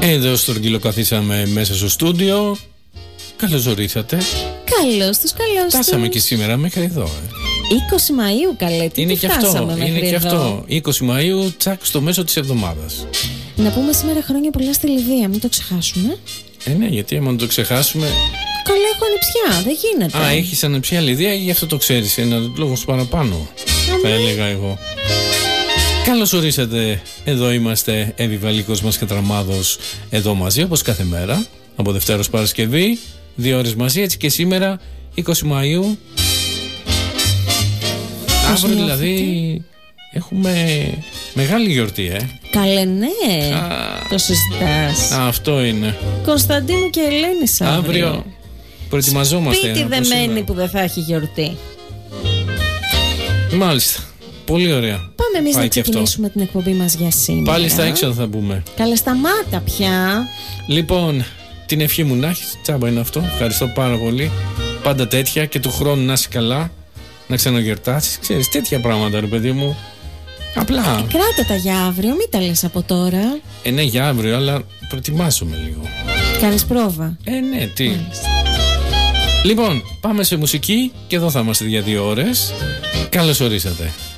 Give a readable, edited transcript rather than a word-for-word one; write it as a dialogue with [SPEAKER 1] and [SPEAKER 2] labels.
[SPEAKER 1] Εδώ στο Στρογγυλό καθίσαμε μέσα στο στούντιο. Καλώς ορίσατε.
[SPEAKER 2] Καλώς τους.
[SPEAKER 1] Φτάσαμε και σήμερα μέχρι εδώ.
[SPEAKER 2] 20 Μαΐου, καλέ, τι φτάσαμε μέχρι
[SPEAKER 1] είναι και
[SPEAKER 2] εδώ.
[SPEAKER 1] αυτό. 20 Μαΐου, τσακ, στο μέσο της εβδομάδας.
[SPEAKER 2] Να πούμε σήμερα χρόνια πολλά στη Λιδία, μην το ξεχάσουμε.
[SPEAKER 1] Ναι, γιατί άμα το ξεχάσουμε.
[SPEAKER 2] Καλά, έχω ανιψιά, δεν γίνεται.
[SPEAKER 1] Α, έχεις ανιψιά Λιδία, γι' αυτό το ξέρεις. Ένα λόγο παραπάνω, θα έλεγα εγώ. Καλώς ορίσατε. Εδώ είμαστε, Εύη Βαλίκος μας και Τραμάδος, εδώ μαζί όπως κάθε μέρα, από Δευτέρα ως Παρασκευή, 2 ώρες μαζί, έτσι και σήμερα 20 Μαΐου. Αύριο δηλαδή έχουμε μεγάλη γιορτή,
[SPEAKER 2] Καλέ, ναι. Το συζητάς.
[SPEAKER 1] Αυτό είναι.
[SPEAKER 2] Κωνσταντίνου και Ελένης
[SPEAKER 1] αύριο. Προετοιμαζόμαστε.
[SPEAKER 2] Σπίτι δεμένη που δεν θα έχει γιορτή.
[SPEAKER 1] Μάλιστα. Πολύ ωραία.
[SPEAKER 2] Πάμε εμείς να ξεκινήσουμε την εκπομπή μας για σήμερα.
[SPEAKER 1] Πάλι στα έξοδα θα μπούμε.
[SPEAKER 2] Καλέ, σταμάτα πια.
[SPEAKER 1] Λοιπόν, την ευχή μου να έχεις, τσάμπα είναι αυτό. Ευχαριστώ πάρα πολύ. Πάντα τέτοια και του χρόνου να είσαι καλά. Να ξαναγιορτάσεις. Ξέρεις, τέτοια πράγματα, ρε παιδί μου. Απλά.
[SPEAKER 2] Κράτα τα για αύριο, μην τα λες από τώρα.
[SPEAKER 1] Ναι, για αύριο, αλλά προετοιμάσουμε λίγο.
[SPEAKER 2] Κάνεις πρόβα.
[SPEAKER 1] Ναι, τι. Μάλιστα. Λοιπόν, πάμε σε μουσική και εδώ θα είμαστε για 2 ώρες. Καλώς ορίσατε.